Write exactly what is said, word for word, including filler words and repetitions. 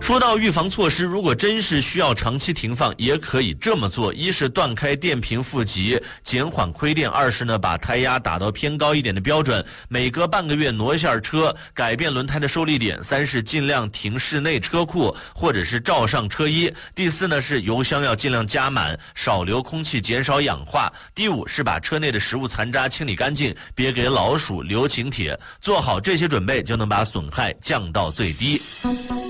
说到预防措施，如果真是需要长期停放，也可以这么做：一是断开电瓶负极，减缓亏电；二是呢把胎压打到偏高一点的标准，每隔半个月挪一下车，改变轮胎的受力点；三是尽量停室内车库或者是罩上车衣；第四呢是油箱要尽量加满，少留空气，减少氧化；第五是把车内的食物残渣清理干净，别给老鼠留请帖。做好这些准备，就能把损害降到最低。